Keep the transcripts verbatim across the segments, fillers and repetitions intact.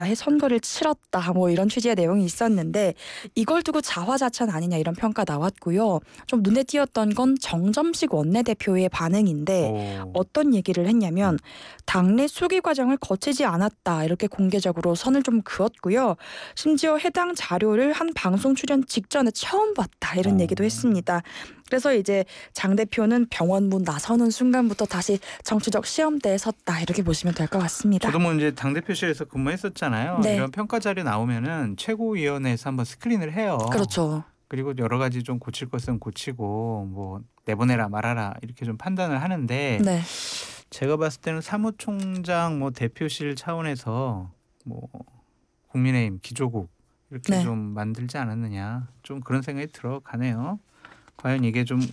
해 선거를 치렀다 뭐 이런 취지의 내용이 있었는데 이걸 두고 자화자찬 아니냐 이런 평가 나왔고요. 좀 눈에 띄었던 건 정점식 원내대표의 반응인데 오. 어떤 얘기를 했냐면 음. 당내 수기 과정을 거치지 않았다 이렇게 공개적으로 선을 좀 그었고요. 심지어 해당 자료를 한 방송 출연 직전에 처음 봤다 이런 얘기도 어. 했습니다. 그래서 이제 장 대표는 병원 문 나서는 순간부터 다시 정치적 시험대에 섰다 이렇게 보시면 될 것 같습니다. 저도 뭐 이제 당대표실에서 근무했었잖아요. 네. 이런 평가 자료 나오면은 최고위원회에서 한번 스크린을 해요. 그렇죠. 그리고 여러 가지 좀 고칠 것은 고치고 뭐 내보내라 말아라 이렇게 좀 판단을 하는데 네. 제가 봤을 때는 사무총장 뭐 대표실 차원에서 뭐 국민의힘 기조국 이렇게 네. 좀 만들지 않았느냐 좀 그런 생각이 들어가네요. 과연 이게 좀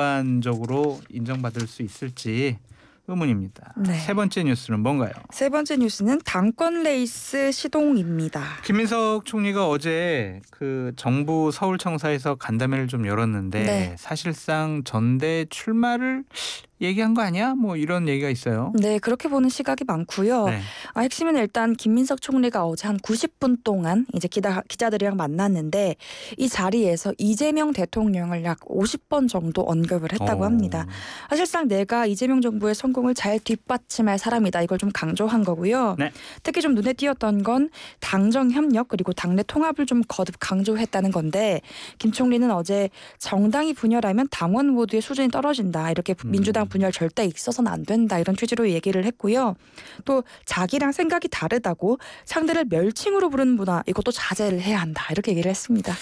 객관적으로 인정받을 수 있을지 의문입니다. 세 네. 번째 뉴스는 뭔가요? 세 번째 뉴스는 당권 레이스 시동입니다. 김민석 총리가 어제 그 정부 서울청사에서 간담회를 좀 네. 열었는데 사실상 전대 출마를 얘기한 거 아니야? 뭐 이런 얘기가 있어요. 네, 그렇게 보는 시각이 많고요. 네. 아, 핵심은 일단 김민석 총리가 어제 한 구십 분 동안 이제 기다, 기자들이랑 만났는데 이 자리에서 이재명 대통령을 약 오십 번 정도 언급을 했다고 합니다. 어. 사실상 내가 이재명 정부의 성공을 잘 뒷받침할 사람이다 이걸 좀 강조한 거고요. 네. 특히 좀 눈에 띄었던 건 당정 협력 그리고 당내 통합을 좀 거듭 강조했다는 건데 김 총리는 어제 정당이 분열하면 당원 모두의 수준이 떨어진다 이렇게 민주당 음. 분열 절대 있어서는 안 된다 이런 취지로 얘기를 했고요. 또 자기랑 생각이 다르다고 상대를 멸칭으로 부르는 문화 이것도 자제를 해야 한다 이렇게 얘기를 했습니다.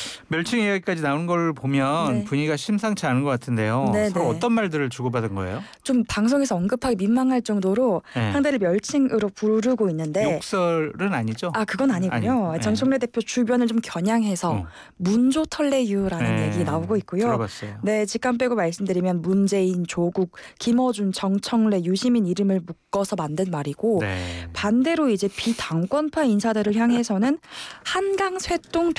멸칭 이야기까지 나오는 걸 보면 네. 분위기가 심상치 않은 것 같은데요. 서로 네네. 어떤 말들을 주고받은 거예요? 좀 방송에서 언급하기 민망할 정도로 네. 상대를 멸칭으로 부르고 있는데 욕설은 아니죠? 아 그건 아니고요. 아니고. 전 네. 총리 대표 주변을 좀 겨냥해서 어. 문조털레유라는 네. 얘기 나오고 있고요. 들어봤어요. 네, 직감 빼고 말씀드리면 문재인, 조국, 김어준, 정청래, 유시민 이름을 묶어서 만든 말이고 네. 반대로 이제 비당권파 인사들을 향해서는 한강 쇠똥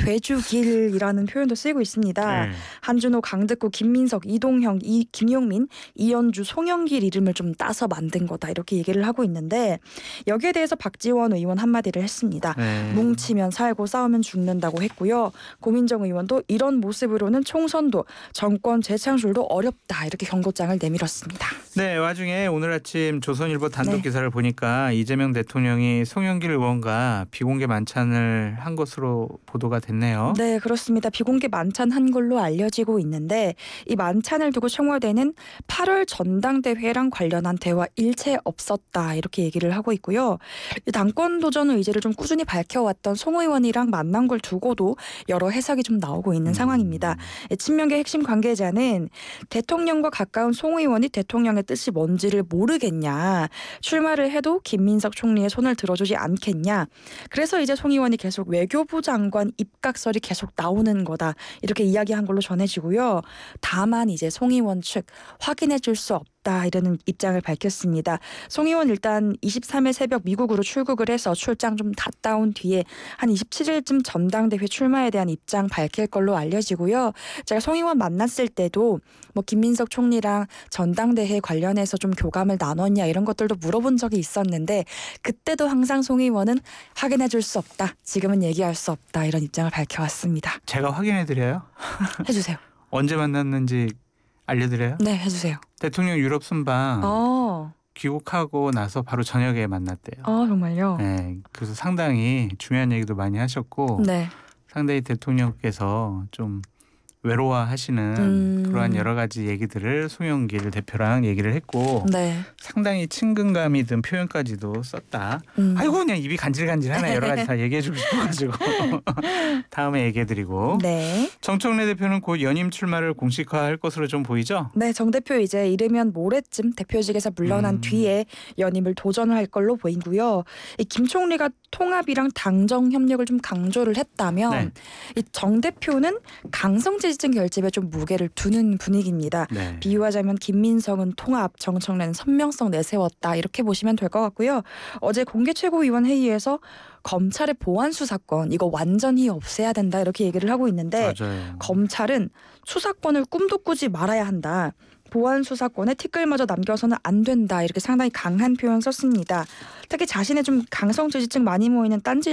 돼주길이라는 표현도 쓰이고 있습니다. 네. 한준호, 강득구, 김민석, 이동형, 이, 김용민, 이현주, 송영길 이름을 좀 따서 만든 거다 이렇게 얘기를 하고 있는데 여기에 대해서 박지원 의원 한마디를 했습니다. 네. 뭉치면 살고 싸우면 죽는다고 했고요. 고민정 의원도 이런 모습으로는 총선도 정권 재창출도 어렵다 이렇게 경고장을 내밀었습니다. 네, 와중에 오늘 아침 조선일보 단독 네. 기사를 보니까 이재명 대통령이 송영길 의원과 비공개 만찬을 한 것으로 보도가 됐네요. 네, 그렇습니다. 비공개 만찬한 걸로 알려지고 있는데 이 만찬을 두고 청와대는 팔월 전당대회랑 관련한 대화 일체 없었다 이렇게 얘기를 하고 있고요. 이 당권 도전 의지를 좀 꾸준히 밝혀왔던 송 의원이랑 만난 걸 두고도 여러 해석이 좀 나오고 있는 음. 상황입니다. 친명계 핵심 관계자는 대통령과 가까운 송 의원이 대통령의 뜻이 뭔지를 모르겠냐. 출마를 해도 김민석 총리의 손을 들어주지 않겠냐. 그래서 이제 송 의원이 계속 외교부 장관 입각설이 계속 나오는 거다. 이렇게 이야기한 걸로 전해지고요. 다만 이제 송 의원 측 확인해 줄 수 없다. 이라는 입장을 밝혔습니다. 송 의원 일단 이십삼 일 새벽 미국으로 출국을 해서 출장 좀 갔다 온 뒤에 한 이십칠 일쯤 전당대회 출마에 대한 입장 밝힐 걸로 알려지고요. 제가 송 의원 만났을 때도 뭐 김민석 총리랑 전당대회 관련해서 좀 교감을 나눴냐 이런 것들도 물어본 적이 있었는데 그때도 항상 송 의원은 확인해 줄 수 없다. 지금은 얘기할 수 없다. 이런 입장을 밝혀왔습니다. 제가 확인해 드려요. 해주세요. 언제 만났는지 알려드려요. 네, 해주세요. 대통령 유럽 순방 어, 귀국하고 나서 바로 저녁에 만났대요. 아 정말요? 네, 그래서 상당히 중요한 얘기도 많이 하셨고 네. 상당히 대통령께서 좀 외로워하시는 음. 그러한 여러 가지 얘기들을 송영길 대표랑 얘기를 했고 네. 상당히 친근감이 든 표현까지도 썼다. 음. 아이고 그냥 입이 간질간질하네. 여러 가지 다 얘기해주고 싶어가지고 다음에 얘기해드리고 네. 정청래 대표는 곧 연임 출마를 공식화할 것으로 좀 보이죠? 네, 정 대표 이제 이르면 모레쯤 대표직에서 물러난 음. 뒤에 연임을 도전할 걸로 보이고요. 이 김 총리가 통합이랑 당정 협력을 좀 강조를 했다면 네. 이 정 대표는 강성 지지층 결집에 좀 무게를 두는 분위기입니다. 네. 비유하자면 김민석은 통합, 정청래는 선명성 내세웠다 이렇게 보시면 될 것 같고요. 어제 공개 최고위원 회의에서 검찰의 보안 수사권 이거 완전히 없애야 된다 이렇게 얘기를 하고 있는데 맞아요. 검찰은 수사권을 꿈도 꾸지 말아야 한다. 보안 수사권에 티끌마저 남겨서는 안 된다 이렇게 상당히 강한 표현 썼습니다. 특히 자신의 좀 강성 지지층 많이 모이는 딴지